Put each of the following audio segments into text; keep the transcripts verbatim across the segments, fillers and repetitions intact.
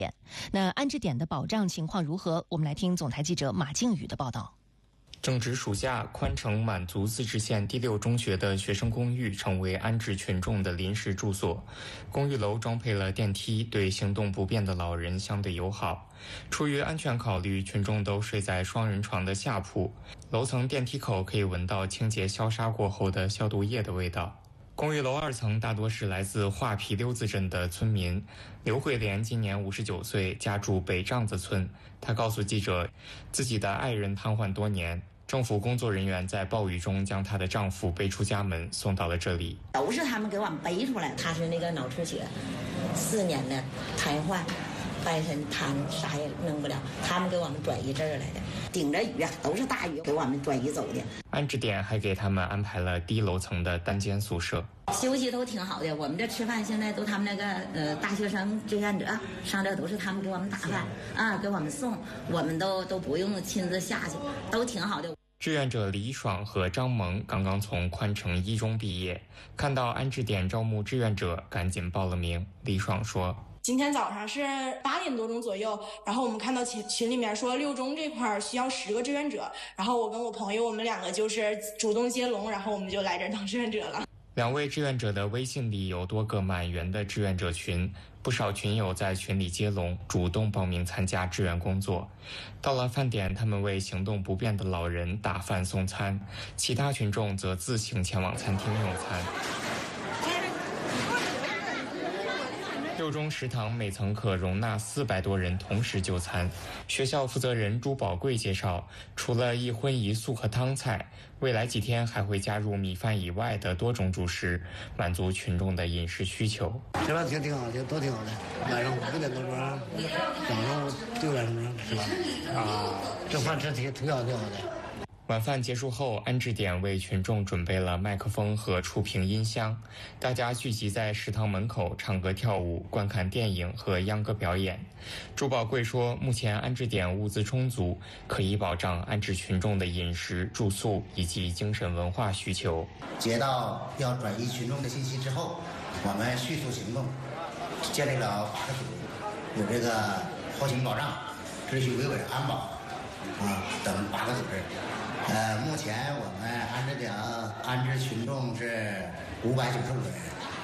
那安置点的保障情况如何？我们来听总台记者马靖宇的报道。 正值暑假，宽城满族自治县第六中学的学生公寓成为安置群众的临时住所。公寓楼装配了电梯，对行动不便的老人相对友好。出于安全考虑，群众都睡在双人床的下铺。楼层电梯口可以闻到清洁消杀过后的消毒液的味道。公寓楼二层大多是来自画皮溜子镇的村民。刘慧莲今年五十九岁，家住北帐子村。她告诉记者，自己的爱人瘫痪多年，政府工作人员在暴雨中将她的丈夫背出家门，送到了这里。 都是他们给我们背出来。他是那个脑出血，四年的瘫痪，半身瘫，啥也弄不了。他们给我们转移这儿来的，顶着雨啊，都是大雨给我们转移走的。 安置点还给他们安排了低楼层的单间宿舍， 休息都挺好的。我们这吃饭现在都他们那个呃大学生志愿者上这都是他们给我们打饭啊，给我们送，我们都都不用亲自下去，都挺好的。 志愿者李爽和张萌刚刚从宽城一中毕业，看到安置点招募志愿者，赶紧报了名。李爽说， 今天早上是八点多钟左右，然后我们看到群群里面说六中这块需要十个志愿者，然后我跟我朋友我们两个就是主动接龙，然后我们就来这儿当志愿者了。 两位志愿者的微信里有多个满员的志愿者群，不少群友在群里接龙，主动报名参加志愿工作。到了饭点，他们为行动不便的老人打饭送餐，其他群众则自行前往餐厅用餐。六中食堂每层可容纳四百多人同时就餐。学校负责人朱宝贵介绍，除了一荤一素和汤菜，未来几天还会加入米饭以外的多种主食，满足群众的饮食需求。 吃饭挺挺好的，都挺好的。晚上五点多钟，早上六点钟吃饭啊，这饭吃挺挺好挺好的。 晚饭结束后，安置点为群众准备了麦克风和触屏音箱，大家聚集在食堂门口唱歌跳舞，观看电影和秧歌表演。朱宝贵说，目前安置点物资充足，可以保障安置群众的饮食、住宿以及精神文化需求。 接到要转移群众的信息之后，我们迅速行动，建立了八个组，有这个后勤保障、秩序维稳、安保啊等八个组织。呃，目前我们安置点安置群众是五百九十五人。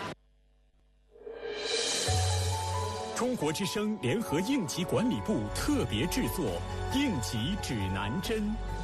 中国之声联合应急管理部特别制作《应急指南针》。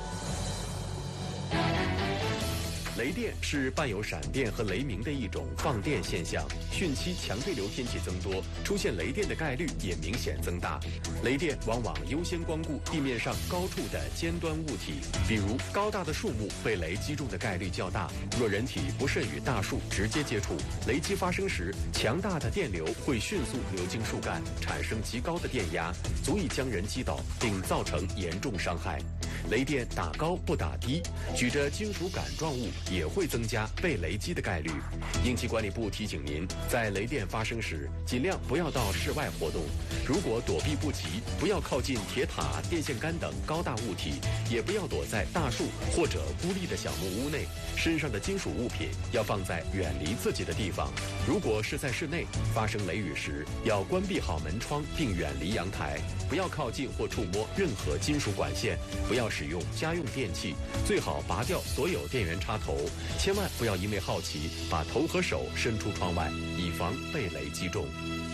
雷电是伴有闪电和雷鸣的一种放电现象，汛期强对流天气增多，出现雷电的概率也明显增大。雷电往往优先光顾地面上高处的尖端物体，比如高大的树木被雷击中的概率较大。若人体不慎与大树直接接触，雷击发生时，强大的电流会迅速流经树干，产生极高的电压，足以将人击倒，并造成严重伤害。雷电打高不打低，举着金属杆状物也会增加被雷击的概率。应急管理部提醒您，在雷电发生时，尽量不要到室外活动。如果躲避不及，不要靠近铁塔、电线杆等高大物体，也不要躲在大树或者孤立的小木屋内。身上的金属物品要放在远离自己的地方。如果是在室内，发生雷雨时，要关闭好门窗并远离阳台，不要靠近或触摸任何金属管线，不要使用家用电器，最好拔掉所有电源插头，千万不要因为好奇把头和手伸出窗外，以防被雷击中。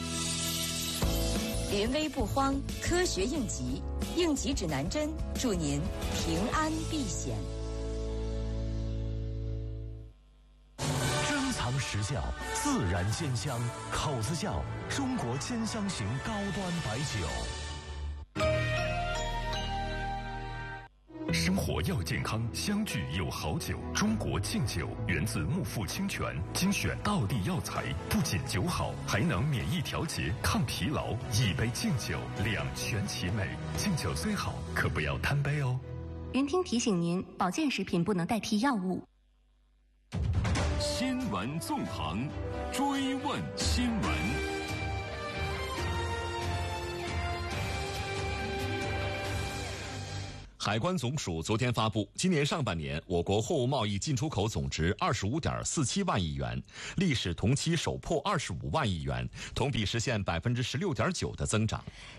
临危不慌，科学应急，应急指南针，祝您平安避险。 珍藏实窖，自然鲜香，口子窖，中国兼香型高端白酒。生活要健康，相聚有好酒。中国敬酒源自木富清泉，精选道地药材，不仅酒好，还能免疫调节、抗疲劳。一杯敬酒，两全其美。敬酒虽好，可不要贪杯哦。 云听提醒您，保健食品不能代替药物。 新闻纵横，追问新闻。 海关总署昨天发布，今年上半年我国货物贸易进出口总值二十五点四七万亿元，历史同期首破二十五万亿元，同比实现百分之十六点九的增长。